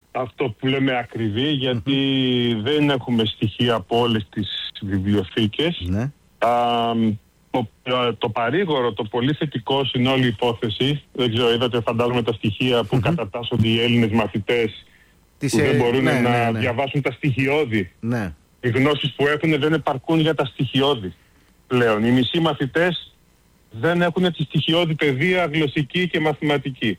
αυτό που λέμε ακριβή, γιατί δεν έχουμε στοιχεία από όλες τις βιβλιοθήκες. Ναι. Το παρήγορο, το πολύ θετικό στην όλη υπόθεση, δεν ξέρω, είδατε φαντάζομαι τα στοιχεία που κατατάσσονται οι Έλληνες μαθητές που δεν μπορούν να διαβάσουν τα στοιχειώδη. Ναι. Οι γνώσεις που έχουν δεν επαρκούν για τα στοιχειώδη πλέον. Οι μισοί μαθητές δεν έχουν τη στοιχειώδη παιδεία γλωσσική και μαθηματική.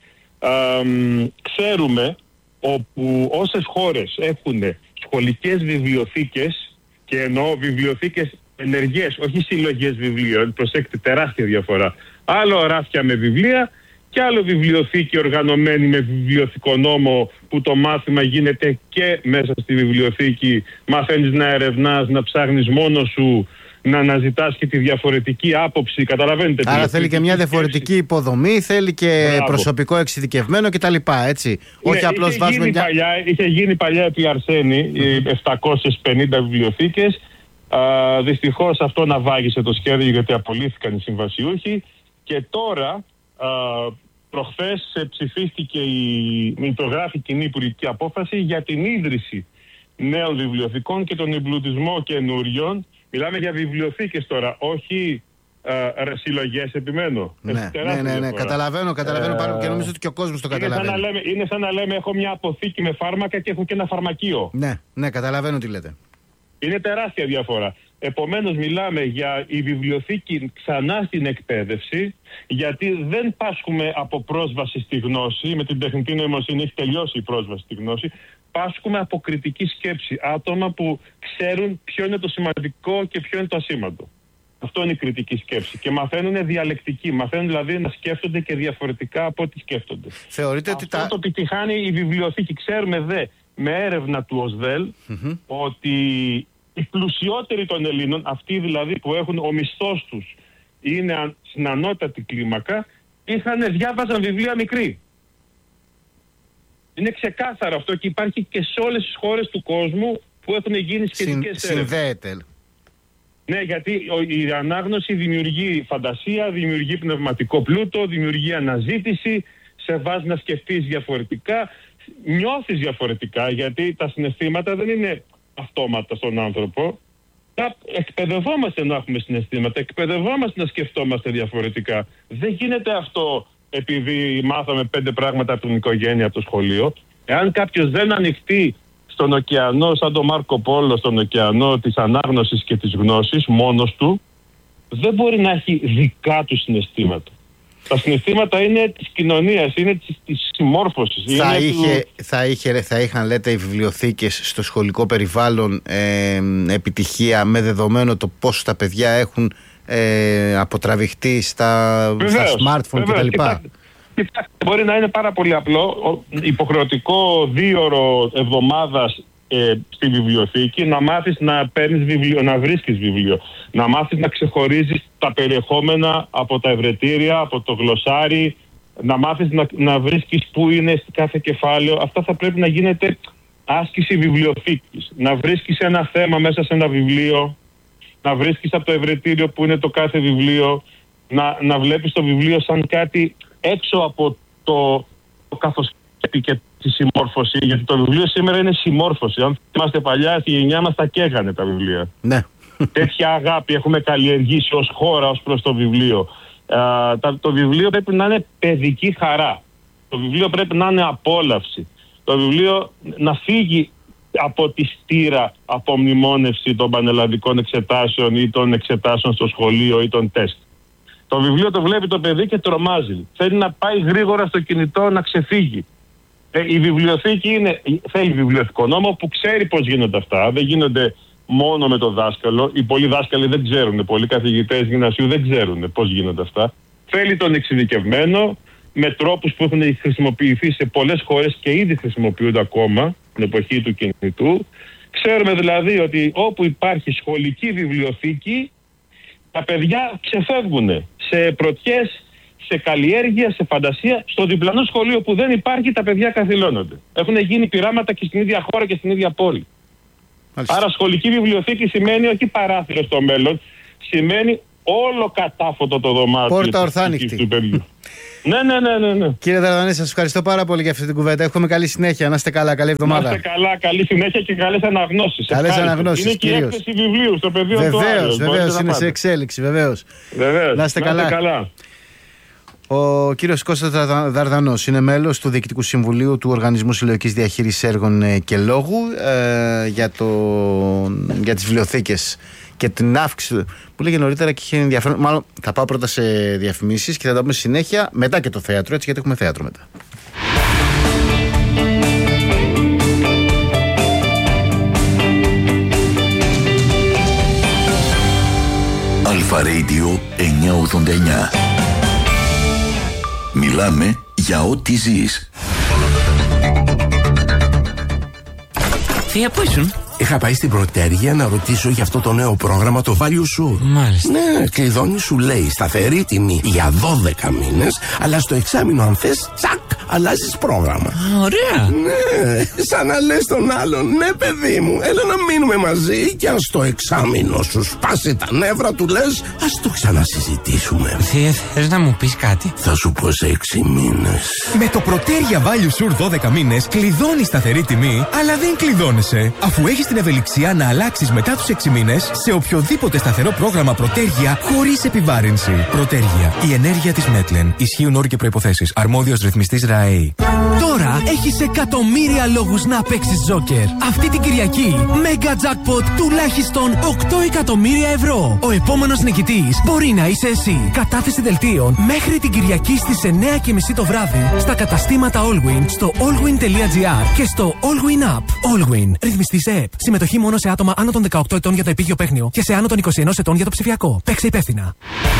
Ξέρουμε όπου όσες χώρες έχουν σχολικές βιβλιοθήκες, και εννοώ βιβλιοθήκες ενεργές, όχι συλλογές βιβλίων, προσέξτε, τεράστια διαφορά. Άλλο ράφια με βιβλία και άλλο βιβλιοθήκη οργανωμένη με βιβλιοθηκό νόμο, που το μάθημα γίνεται και μέσα στη βιβλιοθήκη. Μαθαίνεις να ερευνάς, να ψάχνεις μόνος σου, να αναζητάς και τη διαφορετική άποψη. Καταλαβαίνετε. Άρα θέλει και μια διαφορετική υποδομή, θέλει και προσωπικό εξειδικευμένο κτλ. Έτσι. Ναι, όχι απλώς βάζουμε μια. Είχε γίνει παλιά επί Αρσένη 750 βιβλιοθήκες. Δυστυχώς αυτό ναυάγησε το σχέδιο, γιατί απολύθηκαν οι συμβασιούχοι. Και τώρα, προχθές ψηφίστηκε η μητρογράφη κοινή υπουργική απόφαση για την ίδρυση νέων βιβλιοθηκών και τον εμπλουτισμό καινούριων. Μιλάμε για βιβλιοθήκες τώρα, όχι συλλογές, επιμένω. Ναι. Καταλαβαίνω πάρα και νομίζω ότι και ο κόσμος το καταλαβαίνει. Είναι σαν να λέμε έχω μια αποθήκη με φάρμακα και έχω και ένα φαρμακείο. Ναι, καταλαβαίνω τι λέτε. Είναι τεράστια διαφορά. Επομένως μιλάμε για η βιβλιοθήκη ξανά στην εκπαίδευση, γιατί δεν πάσχουμε από πρόσβαση στη γνώση. Με την τεχνητή νοημοσύνη έχει τελειώσει η πρόσβαση στη γνώση. Πάσχουμε από κριτική σκέψη. Άτομα που ξέρουν ποιο είναι το σημαντικό και ποιο είναι το ασήμαντο. Αυτό είναι η κριτική σκέψη. Και μαθαίνουν διαλεκτική. Μαθαίνουν δηλαδή να σκέφτονται και διαφορετικά από ό,τι σκέφτονται. Θεωρείτε αυτό ότι το επιτυχάνει η βιβλιοθήκη. Ξέρουμε με έρευνα του ΟΣΔΕΛ ότι οι πλουσιότεροι των Ελλήνων, αυτοί δηλαδή που έχουν ο μισθός τους είναι στην ανώτατη κλίμακα, διάβαζαν βιβλία μικρή. Είναι ξεκάθαρο αυτό και υπάρχει και σε όλες τις χώρες του κόσμου που έχουν γίνει σχετικές έρευνες. Συνδέεται. Ναι, γιατί η ανάγνωση δημιουργεί φαντασία, δημιουργεί πνευματικό πλούτο, δημιουργεί αναζήτηση, σε βάζει να σκεφτείς διαφορετικά, νιώθεις διαφορετικά, γιατί τα συναισθήματα δεν είναι αυτόματα στον άνθρωπο. Εκπαιδευόμαστε να έχουμε συναισθήματα, εκπαιδευόμαστε να σκεφτόμαστε διαφορετικά. Δεν γίνεται αυτό επειδή μάθαμε 5 πράγματα από την οικογένεια, από το σχολείο. Εάν κάποιος δεν ανοιχτεί στον ωκεανό, σαν τον Μάρκο Πόλο, στον ωκεανό της ανάγνωσης και της γνώσης, μόνος του, δεν μπορεί να έχει δικά του συναισθήματα. Τα συναισθήματα είναι της κοινωνίας, είναι της συμμόρφωσης. Θα είχαν, λέτε, οι βιβλιοθήκες στο σχολικό περιβάλλον επιτυχία, με δεδομένο το πώς τα παιδιά έχουν αποτραβηχτεί στα smartphone κτλ. Κοιτάξτε, μπορεί να είναι πάρα πολύ απλό, υποχρεωτικό 2ωρο εβδομάδας στη βιβλιοθήκη, να μάθεις να παίρνεις βιβλίο, να βρίσκεις βιβλίο, να μάθεις να ξεχωρίζεις τα περιεχόμενα από τα ευρετήρια, από το γλωσσάρι, να μάθεις να βρίσκεις πού είναι κάθε κεφάλαιο. Αυτά θα πρέπει να γίνεται άσκηση βιβλιοθήκης. Να βρίσκεις ένα θέμα μέσα σε ένα βιβλίο, να βρίσκεις από το ευρετήριο που είναι το κάθε βιβλίο, να βλέπεις το βιβλίο σαν κάτι έξω από το καθοσκέπη και τη συμμόρφωση, γιατί το βιβλίο σήμερα είναι συμμόρφωση. Αν θυμάστε παλιά, στη γενιά μας τα καίγανε τα βιβλία. Ναι. Τέτοια αγάπη έχουμε καλλιεργήσει ως χώρα, ως προς το βιβλίο. Το βιβλίο πρέπει να είναι παιδική χαρά. Το βιβλίο πρέπει να είναι απόλαυση. Το βιβλίο να φύγει από τη στήρα απομνημόνευση των πανελλαδικών εξετάσεων ή των εξετάσεων στο σχολείο ή των τεστ. Το βιβλίο το βλέπει το παιδί και τρομάζει. Θέλει να πάει γρήγορα στο κινητό να ξεφύγει. Η βιβλιοθήκη θέλει βιβλιοθηκό νόμο που ξέρει πώς γίνονται αυτά. Δεν γίνονται μόνο με το δάσκαλο. Οι πολλοί δάσκαλοι δεν ξέρουν. Πολλοί καθηγητές γυμνασίου δεν ξέρουν πώς γίνονται αυτά. Θέλει τον εξειδικευμένο με τρόπους που έχουν χρησιμοποιηθεί σε πολλές χώρες και ήδη χρησιμοποιούνται ακόμα την εποχή του κινητού. Ξέρουμε δηλαδή ότι όπου υπάρχει σχολική βιβλιοθήκη, τα παιδιά ξεφεύγουν σε πρωτιές, σε καλλιέργεια, σε φαντασία. Στο διπλανό σχολείο που δεν υπάρχει, τα παιδιά καθυλώνονται. Έχουν γίνει πειράματα και στην ίδια χώρα και στην ίδια πόλη. Άρα σχολική βιβλιοθήκη σημαίνει όχι παράθυρο στο μέλλον, σημαίνει όλο κατάφωτο το δωμάτιο. Πόρτα ορθάνυχτη. Του παιδιού. Ναι. Κύριε Δαρδανέ, σας ευχαριστώ πάρα πολύ για αυτή την κουβέντα. Εύχομαι καλή συνέχεια. Να είστε καλά, καλή εβδομάδα. Να είστε καλά, καλή συνέχεια και καλές αναγνώσεις. Καλές αναγνώσεις. Είναι και η έκθεση βιβλίου στο πεδίο του Άρεος. Βεβαίως, είναι σε εξέλιξη, βεβαίως. Να είστε καλά. Ο κύριος Κώστας Δαρδανός είναι μέλος του Διοικητικού Συμβουλίου του Οργανισμού Συλλογικής Διαχείρισης Έργων και Λόγου για τις βιβλιοθήκες και την αύξηση που λέγε νωρίτερα και είχε ενδιαφέρον. Μάλλον θα πάω πρώτα σε διαφημίσεις και θα τα πούμε συνέχεια μετά και το θέατρο, έτσι, γιατί έχουμε θέατρο μετά. Αλφα Radio 989. Μιλάμε για ό,τι ζεις. Θεία, πού ήσουν? Είχα πάει στην Πρωτέργεια να ρωτήσω για αυτό το νέο πρόγραμμα, το Value Sure. Μάλιστα. Ναι, κλειδώνει, σου λέει σταθερή τιμή για 12 μήνες, αλλά στο εξάμηνο αν θες, τσακ, αλλάζεις πρόγραμμα. Ωραία. Ναι, σαν να λες τον άλλον, ναι παιδί μου, έλα να μείνουμε μαζί και αν στο εξάμηνο σου σπάσει τα νεύρα του λες, ας το ξανασυζητήσουμε. Θεία, θες να μου πεις κάτι? Θα σου πω σε 6 μήνες. Με το Πρωτέργεια Value Sure 12 μήνες κλειδώνεις σταθερή τιμή, αλλά δεν κλειδώνεσαι, αφού έχεις την ευελιξία να αλλάξεις μετά τους 6 μήνες σε οποιοδήποτε σταθερό πρόγραμμα Πρωτέργεια χωρίς επιβάρυνση. Πρωτέργεια. Η ενέργεια της Μέτλεν. Ισχύουν όροι και προϋποθέσεις. Αρμόδιος ρυθμιστής ΡΑΕΗ. Τώρα έχεις εκατομμύρια λόγους να παίξεις Τζόκερ. Αυτή την Κυριακή, Mega Jackpot τουλάχιστον 8 εκατομμύρια ευρώ. Ο επόμενος νικητής μπορεί να είσαι εσύ. Κατάθεση δελτίων μέχρι την Κυριακή στις 9:30 το βράδυ στα καταστήματα Allwin, στο allwin.gr και στο Allwin App. Allwin. Ρυθμιστής ΕΕΠ. Συμμετοχή μόνο σε άτομα άνω των 18 ετών για το επίγειο παίχνιο και σε άνω των 21 ετών για το ψηφιακό. Παίξε υπεύθυνα.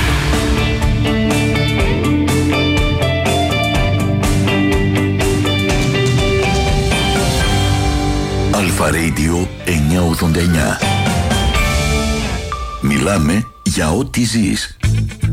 Αλφα Radio 989. Μιλάμε για ό,τι ζεις.